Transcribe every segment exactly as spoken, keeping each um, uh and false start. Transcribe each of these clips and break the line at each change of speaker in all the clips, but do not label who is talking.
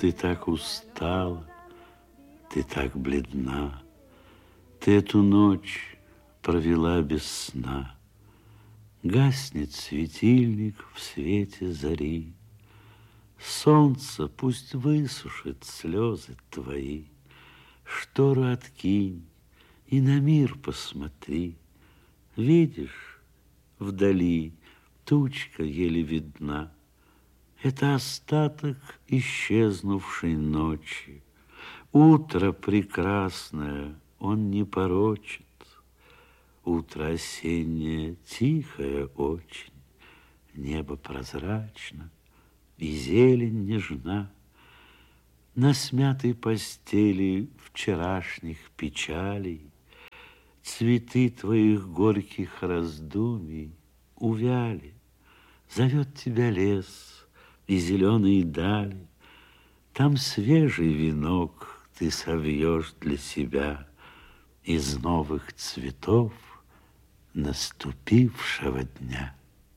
Ты так устала, ты так бледна, ты эту ночь провела без сна. Гаснет светильник в свете зари, солнце пусть высушит слезы твои. Штору откинь и на мир посмотри. Видишь, вдали тучка еле видна. Это остаток исчезнувшей ночи. Утро прекрасное он не порочит. Утро осеннее тихое очень. Небо прозрачно и зелень нежна. На смятой постели вчерашних печалей цветы твоих горьких раздумий увяли. Зовет тебя лес и зеленые дали. Там свежий венок ты совьешь для себя из новых цветов наступившего дня.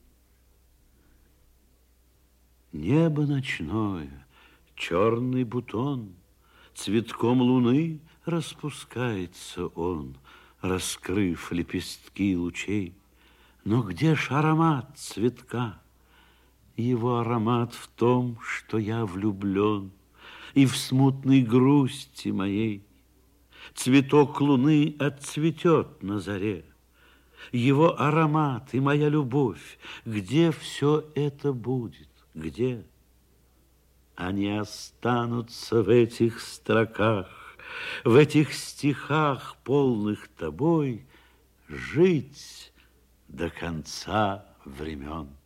Небо ночное, черный бутон, цветком луны распускается он, раскрыв лепестки лучей. Но где ж аромат цветка? Его аромат в том, что я влюблен, и в смутной грусти моей. Цветок луны отцветет на заре. Его аромат и моя любовь, где все это будет? Где? Они останутся в этих строках, в этих стихах, полных тобой, жить до конца времен.